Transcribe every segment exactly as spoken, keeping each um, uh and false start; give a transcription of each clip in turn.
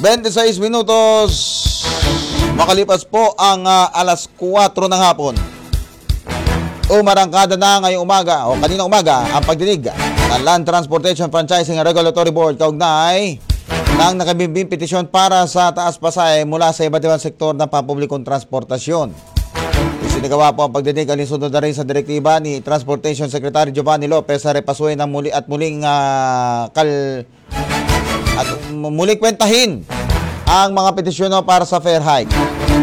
twenty-six minutos. Makalipas po ang uh, alas kwatro ng hapon. Umarangkada na ngayong umaga o kanina umaga ang pagdinig ng Land Transportation Franchising and Regulatory Board kaugnay ng nakabimbing petisyon para sa taas pasay mula sa iba't ibang sektor ng pampublikong transportasyon. Isinagawa po ang pagdinig alinsunod na rin sa direktiba ni Transportation Secretary Giovanni Lopez sa repasuin ng muli at muling uh, kal at muling kwentahin ang mga petisyon para sa fair hike.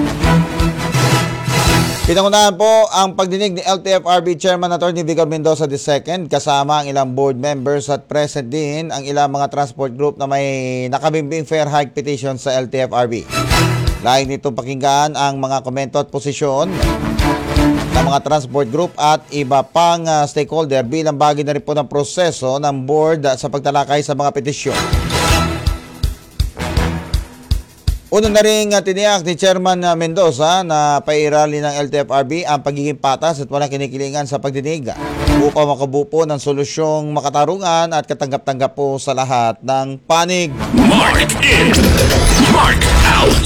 Pinangunahan po ang pagdinig ni L T F R B Chairman Attorney Vigor Mendoza the second kasama ang ilang board members at present din ang ilang mga transport group na may nakabimbing fair hike petition sa L T F R B. Lain nito pakinggan ang mga komento at posisyon ng mga transport group at iba pang uh, stakeholder bilang bagay na rin po ng proseso ng board sa pagtalakay sa mga petisyon. Una na rin uh, tiniyak ni Chairman uh, Mendoza na pairali ng L T F R B ang pagiging patas at walang kinikilingan sa pagdinig upang makabuo po ng solusyong makatarungan at katanggap-tanggap po sa lahat ng panig. Mark in, mark out.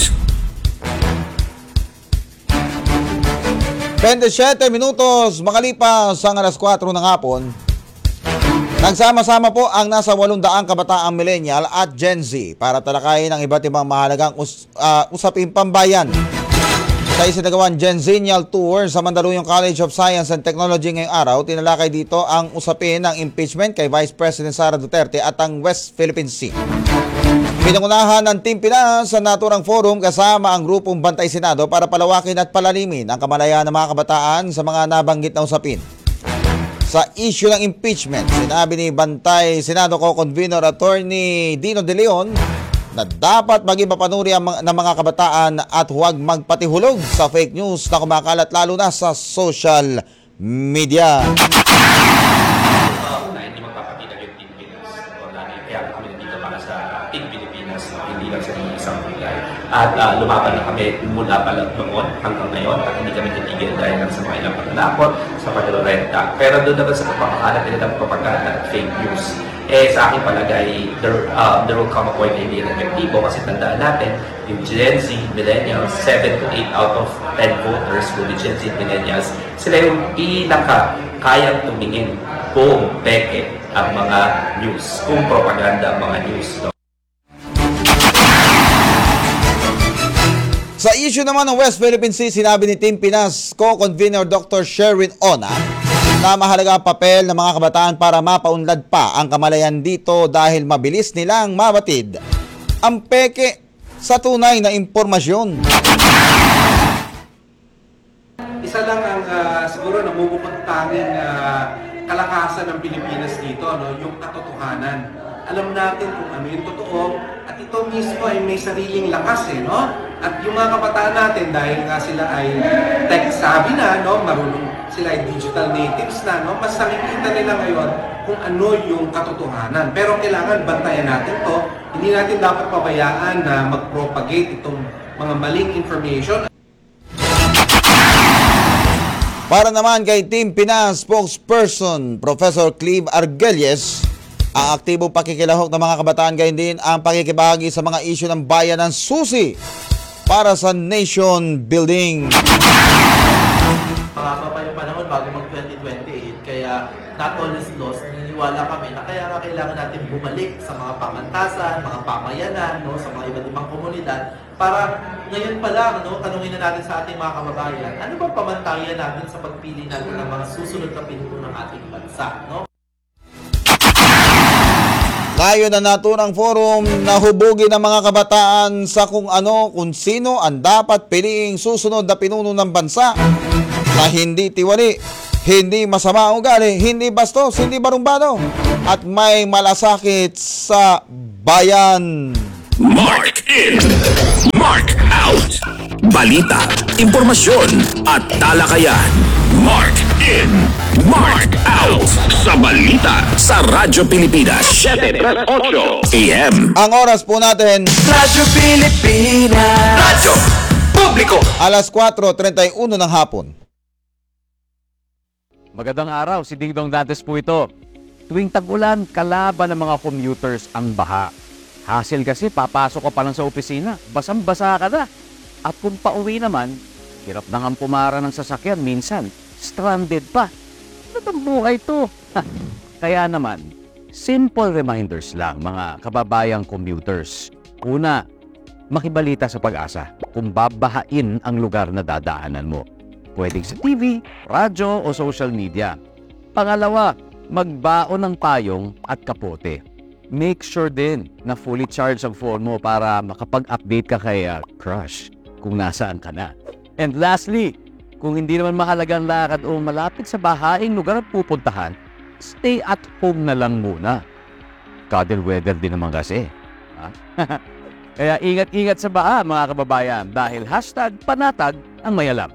twenty-seven minutos makalipas ang alas kwatro ng hapon. Nagsama-sama po ang nasa walong daang kabataang millennial at Gen Z para talakayin ang iba't ibang mahalagang us uh, usaping pambayan. Sa isinagawang Gen Zennial Tour sa Mandaluyong College of Science and Technology ngayong araw, tinalakay dito ang usapin ng impeachment kay Vice President Sara Duterte at ang West Philippine Sea. Pinangunahan ng Team Pinas sa naturang forum kasama ang grupong Bantay Senado para palawakin at palalimin ang kamalayan ng mga kabataan sa mga nabanggit na usapin. Sa issue ng impeachment, sinabi ni Bantay Senado Co-Convenor Attorney Dino De Leon na dapat maging mapanuri ang mga, ng mga kabataan at huwag magpatihulog sa fake news na kumakalat lalo na sa social media. Na hindi magpapakita yung Team Pinas. Kaya kami nandito para sa Team Pilipinas, hindi lang sa isang bagay. At uh, lumaban na kami mula pala noon hanggang ngayon at hindi kami titigil dahil lang sa mga ilang pananakot, sa paglalorenta. Pero doon naman sa pagpapakalat nila ng propaganda at fake news. Eh sa aking palagay, there, uh, there will come a point na hindi na epektibo kasi tandaan natin, yung Gen Z, Millennials, seven to eight out of ten voters will be Gen Z Millennials. Sila yung pinaka kayang tumingin kung peke ang mga news, kung propaganda ang mga news. No? Sa issue naman ng West Philippine Sea, sinabi ni Team Pinas Co-Convenor Doctor Sherwin Ona na mahalaga ang papel ng mga kabataan para mapaunlad pa ang kamalayan dito dahil mabilis nilang mabatid ang peke sa tunay na impormasyon. Isa lang ang uh, siguro namumupagtanging uh, kalakasan ng Pilipinas dito, no? Yung katotohanan. Alam natin kung ano yung totoo at ito mismo ay may sariling lakas eh, no? At yung mga kabataan natin dahil nga sila ay tech savvy na, no? Marunong sila ay digital natives na, no? Mas nakikita nila ngayon kung ano yung katotohanan. Pero kailangan bantayan natin to. Hindi natin dapat pabayaan na mag-propagate itong mga maling information. Para naman kay Team Pinas spokesperson Professor Cleve Argelles, ang aktibong pakikilahok ng mga kabataan gayon din ang pakikibahagi sa mga isyu ng bayan ng susi para sa nation building. Mahaba pa yung panahon bago mag twenty twenty-eight, kaya not all is lost. Naniniwala kami na kaya nga kailangan natin bumalik sa mga pamantasan, mga pamayanan, no, sa mga iba't ibang komunidad para ngayon pa lang, no, tanungin na natin sa ating mga kababayan, ano bang pamantayan natin sa pagpili natin ng mga susunod na pinuno ng ating bansa, no? Ngayon na naturang forum na hubugin ng mga kabataan sa kung ano, kung sino ang dapat piliing susunod na pinuno ng bansa na hindi tiwali, hindi masama ang ugali, hindi bastos, hindi barumbado, at may malasakit sa bayan. Mark in, mark out. Balita, impormasyon at talakayan. Mark in, mark out. Sa balita sa Radyo Pilipinas seven eight A M. Ang oras po natin, Radyo Pilipinas. Radyo Publiko. alas kwatro treinta y uno ng hapon. Magandang araw, si Dingdong Dantes po ito. Tuwing tag-ulan, kalaban ng mga commuters ang baha. Hassle kasi, papasok ka pa lang sa opisina, basang-basa ka na. At kung pauwi naman, hirap na kang pumara ng sasakyan minsan, stranded pa. Ano bang buhay to? Kaya naman, simple reminders lang mga kababayang commuters. Una, makibalita sa Pag-asa kung babahain ang lugar na dadaanan mo. Pwedeng sa T V, radyo o social media. Pangalawa, magbaon ng payong at kapote. Make sure din na fully charged ang phone mo para makapag-update ka kay uh, crush kung nasaan ka na. And lastly, kung hindi naman mahalagang lakad o malapit sa bahaing lugar at pupuntahan, stay at home na lang muna. Cuddle weather din naman kasi. Ha? Kaya ingat-ingat sa baa mga kababayan dahil hashtag panatag ang mayalam.